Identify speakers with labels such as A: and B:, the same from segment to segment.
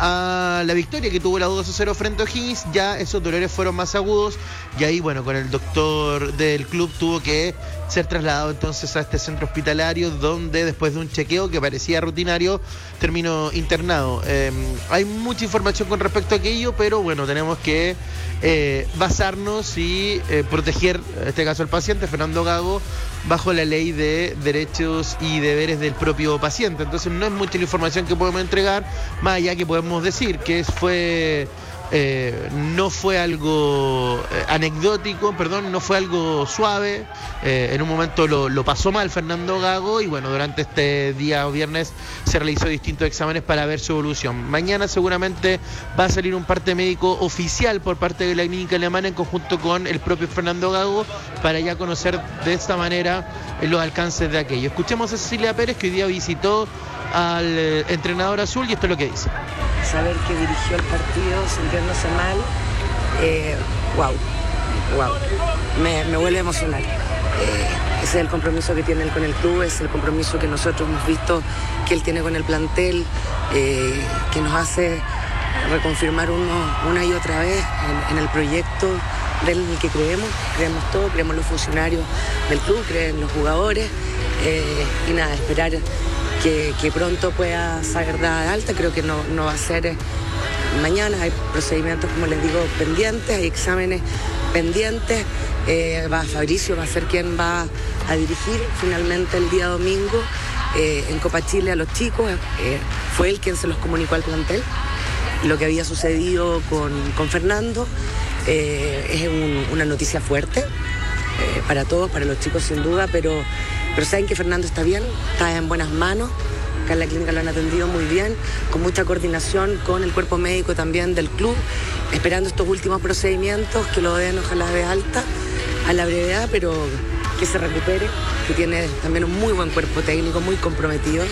A: a la victoria que tuvo la U 2-0 frente a O'Higgins, ya esos dolores fueron más agudos y ahí, bueno, con el doctor del club tuvo que ser trasladado entonces a este centro hospitalario donde después de un chequeo que parecía rutinario terminó internado. Hay mucha información con respecto a aquello, pero bueno, tenemos que basarnos y proteger, en este caso al paciente, Fernando Gago, bajo la ley de derechos y deberes del propio paciente. Entonces no es mucha la información que podemos entregar, más allá que podemos decir que no fue algo anecdótico, no fue algo suave. En un momento lo pasó mal Fernando Gago y bueno, durante este día viernes se realizó distintos exámenes para ver su evolución. Mañana seguramente va a salir un parte médico oficial por parte de la clínica alemana en conjunto con el propio Fernando Gago para ya conocer de esta manera los alcances de aquello. Escuchemos a Cecilia Pérez, que hoy día visitó al entrenador azul, y esto es lo que dice.
B: Saber que dirigió el partido sintiéndose mal, me vuelve a emocionar. Ese es el compromiso que tiene él con el club, es el compromiso que nosotros hemos visto que él tiene con el plantel, que nos hace reconfirmar una y otra vez en el proyecto del que creemos todos, creemos los funcionarios del club, creen los jugadores, y nada, esperar que pronto pueda sacar de alta. Creo que no va a ser mañana, hay procedimientos, como les digo, pendientes, hay exámenes pendientes. Fabricio va a ser quien va a dirigir finalmente el día domingo en Copa Chile a los chicos. Fue él quien se los comunicó al plantel lo que había sucedido con Fernando. Es una noticia fuerte para todos, para los chicos sin duda, pero saben que Fernando está bien, está en buenas manos. Acá en la clínica lo han atendido muy bien, con mucha coordinación con el cuerpo médico también del club, esperando estos últimos procedimientos, que lo den ojalá de alta a la brevedad, pero que se recupere, que tiene también un muy buen cuerpo técnico, muy comprometido.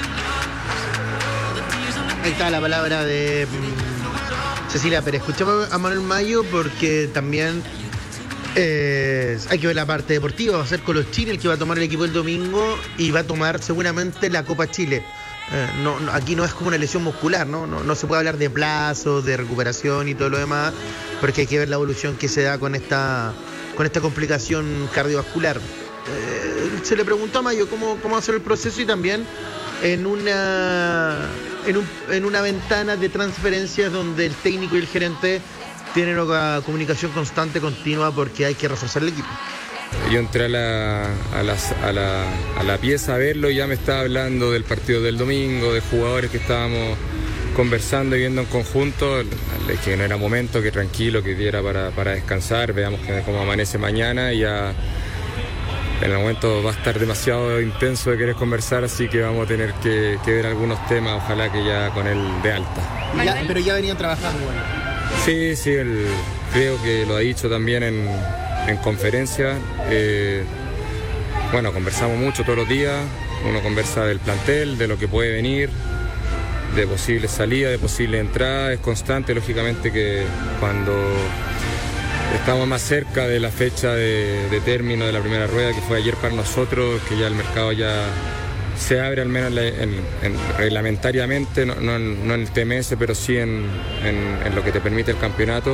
A: Ahí está la palabra de Cecilia Pérez. Escuchamos a Manuel Mayo porque también hay que ver la parte deportiva. Va a ser Colo Chile el que va a tomar el equipo el domingo y va a tomar seguramente la Copa Chile. Aquí no es como una lesión muscular, no se puede hablar de plazo, de recuperación y todo lo demás, porque hay que ver la evolución que se da con esta complicación cardiovascular. Se le preguntó a Mayo cómo va a ser el proceso y también en una ventana de transferencias donde el técnico y el gerente tienen una comunicación constante, continua, porque hay que reforzar el equipo.
C: Yo entré a la pieza a verlo y ya me estaba hablando del partido del domingo, de jugadores que estábamos conversando y viendo en conjunto, que no era momento, que tranquilo, que diera para descansar, veamos cómo amanece mañana, y ya en el momento va a estar demasiado intenso de querer conversar, así que vamos a tener que ver algunos temas, ojalá que ya con él de alta.
A: Pero ya venían trabajando, bueno.
C: Sí, él creo que lo ha dicho también en conferencia. Conversamos mucho todos los días, uno conversa del plantel, de lo que puede venir, de posibles salidas, de posibles entradas, es constante, lógicamente que cuando estamos más cerca de la fecha de término de la primera rueda, que fue ayer para nosotros, que ya el mercado ya se abre, al menos reglamentariamente, no en el TMS, pero sí en lo que te permite el campeonato.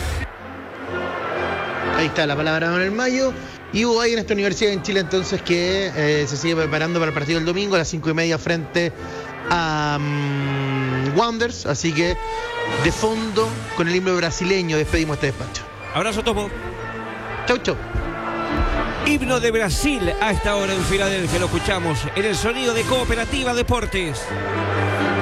A: Ahí está la palabra de Manuel Mayo. Y hubo ahí en esta universidad en Chile entonces que se sigue preparando para el partido del domingo a las 5:30 frente a Wanderers. Así que de fondo, con el himno brasileño, despedimos este despacho.
D: Abrazo, Topo.
A: Chau.
D: Himno de Brasil a esta hora en Filadelfia. Lo escuchamos en el sonido de Cooperativa Deportes.